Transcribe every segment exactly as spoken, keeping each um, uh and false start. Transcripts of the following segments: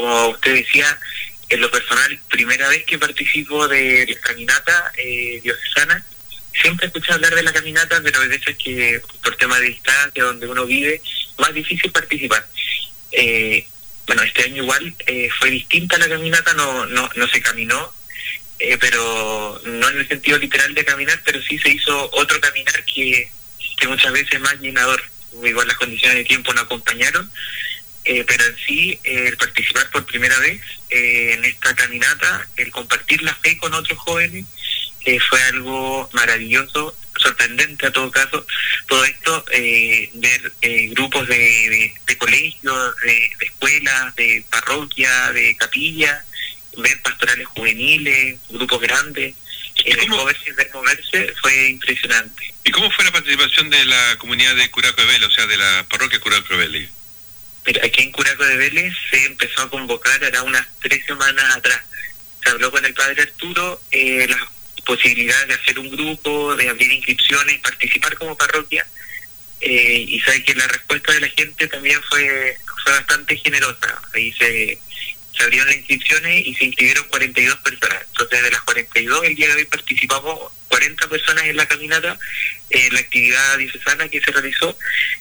como usted decía, en lo personal, primera vez que participo de la caminata eh, diocesana. Siempre escuché hablar de la caminata, pero hay veces que por tema de distancia, donde uno vive, más difícil participar. Eh, bueno, este año igual eh, fue distinta la caminata, no no no se caminó, eh, pero no en el sentido literal de caminar, pero sí se hizo otro caminar que, que muchas veces es más llenador. Igual las condiciones de tiempo no acompañaron, eh, pero en sí, eh, el participar por primera vez eh, en esta caminata, el compartir la fe con otros jóvenes, eh, fue algo maravilloso, sorprendente a todo caso. Todo esto, eh, ver eh, grupos de, de, de colegios, de, de escuelas, de parroquia, de capilla, ver pastorales juveniles, grupos grandes, eh, ver moverse, ver moverse, fue impresionante. ¿Y cómo fue la participación de la comunidad de Curaco de Vélez, o sea, de la parroquia Curaco de Vélez? Mira, aquí en Curaco de Vélez se empezó a convocar, era unas tres semanas atrás. Se habló con el padre Arturo, eh, las posibilidades de hacer un grupo, de abrir inscripciones, participar como parroquia, eh, y sabe que la respuesta de la gente también fue, fue bastante generosa. Ahí se, se abrieron las inscripciones y se inscribieron cuarenta y dos personas. Entonces, de las cuarenta y dos, el día de hoy participamos cuarenta personas en la caminata, en la actividad diocesana que se realizó,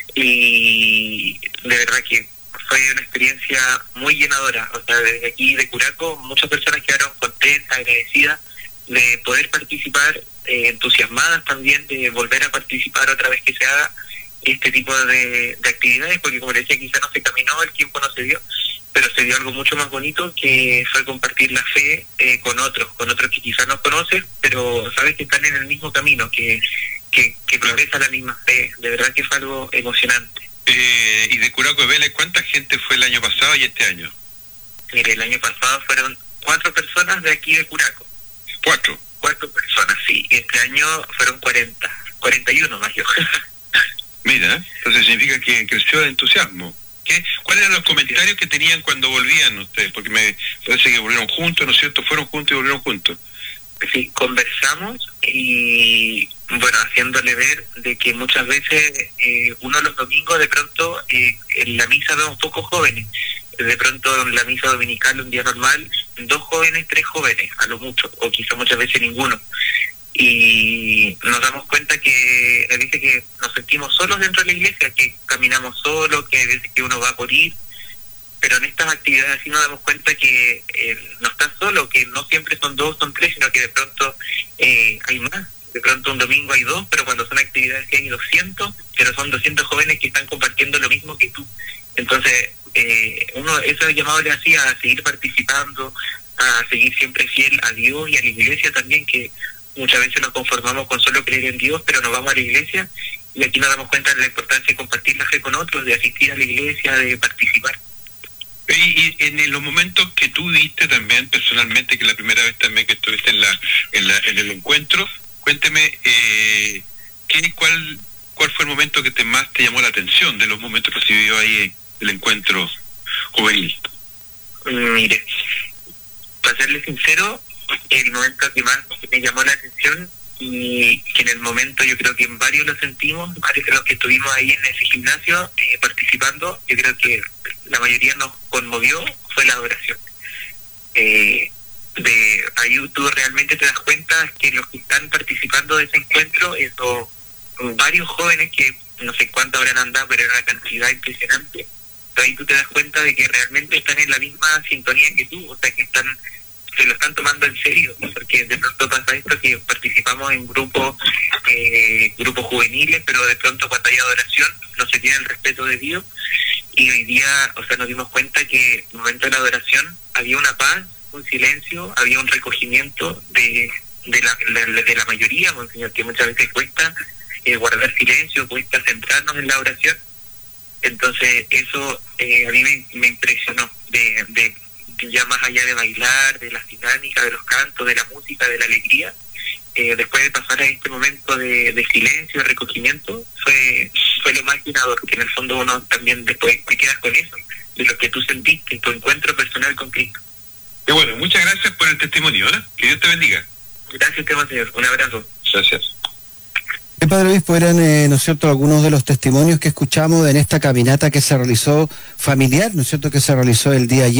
y de verdad que fue una experiencia muy llenadora. O sea, desde aquí de Curaco, muchas personas quedaron contentas, agradecidas de poder participar, eh, entusiasmadas también de volver a participar otra vez que se haga este tipo de, de actividades, porque como les decía, quizá no se caminó, el tiempo no se dio, pero se dio algo mucho más bonito, que fue compartir la fe eh, con otros, con otros que quizás no conoces, pero sabes que están en el mismo camino, que, que, que progresa la misma fe. De verdad que fue algo emocionante. Eh, y de Curaco de Vélez, ¿cuánta gente fue el año pasado y este año? Mire, el año pasado fueron cuatro personas de aquí de Curaco. ¿Cuatro? Cuatro personas, sí. Este año fueron cuarenta, cuarenta y uno más yo. Mira, entonces significa que creció el entusiasmo. ¿Qué? ¿Cuáles eran los comentarios que tenían cuando volvían ustedes? Porque me parece que volvieron juntos, ¿no es cierto? Fueron juntos y volvieron juntos. Sí, conversamos y, bueno, haciéndole ver de que muchas veces eh, uno los domingos de pronto eh, en la misa vemos pocos jóvenes. De pronto en la misa dominical, un día normal, dos jóvenes, tres jóvenes, a lo mucho, o quizá muchas veces ninguno. Y nos damos cuenta que a veces que nos sentimos solos dentro de la iglesia, que caminamos solos, que a veces que uno va por ir, pero en estas actividades así nos damos cuenta que eh, no estás solo, que no siempre son dos, son tres, sino que de pronto eh, hay más. De pronto un domingo hay dos, pero cuando son actividades que hay doscientos, pero son doscientos jóvenes que están compartiendo lo mismo que tú. Entonces, eh, uno eso llamado le hacía a seguir participando, a seguir siempre fiel a Dios y a la iglesia también, que muchas veces nos conformamos con solo creer en Dios, pero nos vamos a la iglesia y aquí nos damos cuenta de la importancia de compartir la fe con otros, de asistir a la iglesia, de participar. Y, y en los momentos que tú viste también personalmente, que la primera vez también que estuviste en la en, la, en el encuentro, cuénteme eh, ¿qué, cuál cuál fue el momento que te más te llamó la atención de los momentos que se vivió ahí el encuentro juvenil. Mire, para serle sincero, el momento que más me llamó la atención, y que en el momento yo creo que en varios lo sentimos, varios de los que estuvimos ahí en ese gimnasio eh, participando, yo creo que la mayoría nos conmovió, fue la adoración. Eh, de ahí tú realmente te das cuenta que los que están participando de ese encuentro, esos varios jóvenes que no sé cuánto habrán andado, pero era una cantidad impresionante. Pero ahí tú te das cuenta de que realmente están en la misma sintonía que tú, o sea, que están se lo están tomando en serio, porque de pronto pasa esto que participamos en grupos eh, grupos juveniles, pero de pronto cuando hay adoración no se tiene el respeto de Dios, y hoy día, o sea, nos dimos cuenta que en el momento de la adoración había una paz, un silencio, había un recogimiento de de la, de, de la mayoría, monseñor, que muchas veces cuesta eh, guardar silencio, cuesta centrarnos en la oración. Entonces eso eh, a mí me, me impresionó, de, de ya más allá de bailar, de las dinámicas, de los cantos, de la música, de la alegría, eh, después de pasar a este momento de, de silencio, de recogimiento, fue fue lo más llenador, que en el fondo uno también después te quedas con eso, de lo que tú sentiste, tu encuentro personal con Cristo. Y bueno, muchas gracias por el testimonio, ¿eh? Que Dios te bendiga. Gracias, señor. Un abrazo. Gracias. El Padre Obispo, eran, eh, ¿no es cierto?, algunos de los testimonios que escuchamos en esta caminata que se realizó familiar, ¿no es cierto?, que se realizó el día ayer.